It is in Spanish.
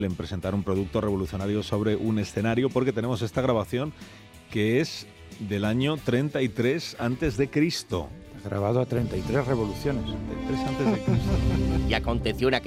en presentar un producto revolucionario sobre un escenario, porque tenemos esta grabación que es del año 33 antes de Cristo. Grabado a 33 revoluciones. 33 antes de Cristo. Y aconteció una